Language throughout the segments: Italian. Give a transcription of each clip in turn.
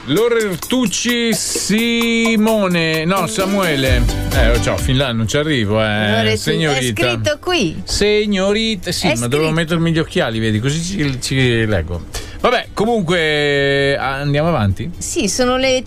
Lorertucci Samuele. Ciao, fin là non ci arrivo, signorita. È scritto qui. Signorita, sì, ma dovevo mettermi gli occhiali, vedi, così ci leggo. Vabbè, comunque andiamo avanti? Sì, sono le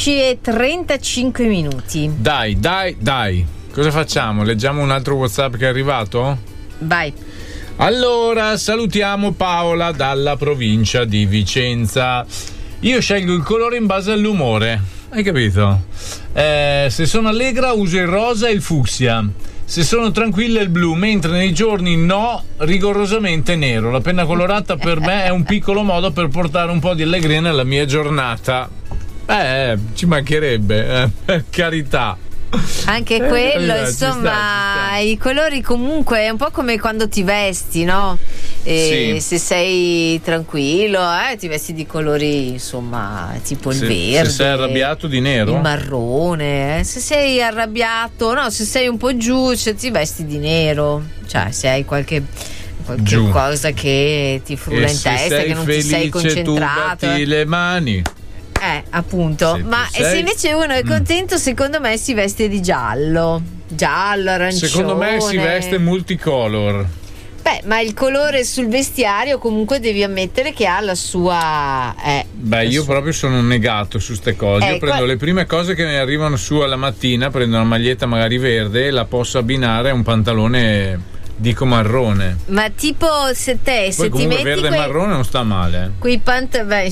13:35 minuti. Dai. Cosa facciamo? Leggiamo un altro WhatsApp che è arrivato? Vai. Allora, salutiamo Paola dalla provincia di Vicenza. Io scelgo il colore in base all'umore, hai capito? Se sono allegra uso il rosa e il fucsia. Se sono tranquilla il blu, mentre nei giorni no, rigorosamente nero. La penna colorata per me è un piccolo modo per portare un po' di allegria nella mia giornata. Ci mancherebbe, per carità. Anche quello, insomma, ci sta. I colori comunque è un po' come quando ti vesti, no? Sì. Se sei tranquillo, ti vesti di colori, insomma, tipo il verde. Se sei arrabbiato, di nero. Il marrone. Se sei arrabbiato, no, se sei un po' giù, ti vesti di nero. Cioè, se hai qualche cosa che ti frulla in testa, che non ti sei concentrato. Tu batti le mani. Appunto. Se invece uno è contento, secondo me si veste di giallo, arancione. Secondo me si veste multicolor. Ma il colore sul vestiario comunque devi ammettere che ha la sua. Io proprio sono negato su ste cose. Io prendo le prime cose che mi arrivano su alla mattina, prendo una maglietta magari verde e la posso abbinare a un pantalone. Dico marrone. Ma tipo se poi ti metti verde e marrone non sta male. Quei pantaloni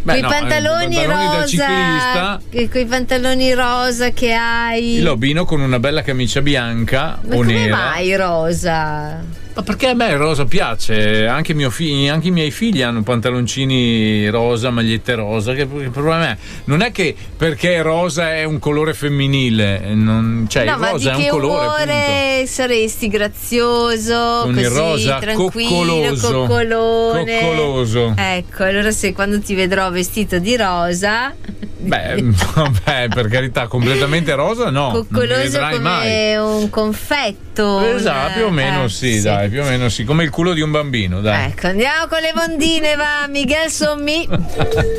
rosa, da ciclista. Quei pantaloni rosa che hai. Io lo abbino con una bella camicia bianca o nera. Ma come mai rosa? Ma perché a me il rosa piace, anche i miei figli hanno pantaloncini rosa, magliette rosa, che il problema non è che perché rosa è un colore femminile, il rosa è un colore, umore saresti grazioso, con così, il rosa tranquillo, coccoloso. Ecco, allora se quando ti vedrò vestito di rosa, vabbè, per carità, completamente rosa no, coccoloso come mai. Un confetto. Esatto, più o meno sì, dai, più o meno sì, come il culo di un bambino, dai. Ecco, andiamo con le mondine, va, Miguel Sommi.